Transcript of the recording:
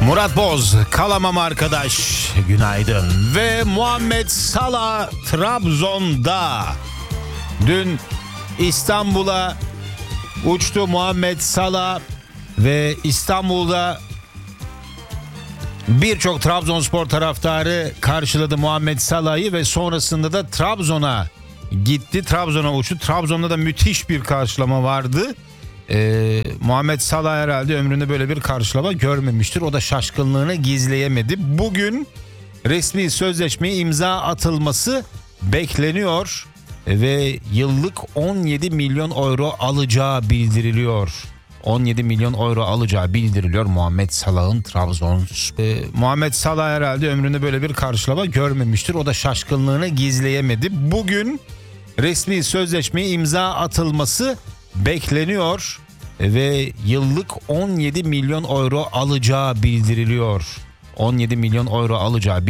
Murat Boz, kalamam arkadaş, günaydın. Ve Muhammed Salah Trabzon'da. Dün İstanbul'a uçtu Muhammed Salah ve İstanbul'da birçok Trabzonspor taraftarı karşıladı Muhammed Salah'ı ve sonrasında da Trabzon'a gitti. Trabzon'a uçtu. Trabzon'da da müthiş bir karşılama vardı. Muhammed Salah herhalde ömründe böyle bir karşılama görmemiştir. O da şaşkınlığını gizleyemedi. Bugün resmi sözleşmeye imza atılması bekleniyor ve yıllık 17 milyon euro alacağı bildiriliyor. 17 milyon euro alacağı bildiriliyor Muhammed Salah'ın Trabzon. Muhammed Salah herhalde ömründe böyle bir karşılama görmemiştir. O da şaşkınlığını gizleyemedi. Bugün resmi sözleşmeye imza atılması bekleniyor ve yıllık 17 milyon euro alacağı bildiriliyor. 17 milyon euro alacağı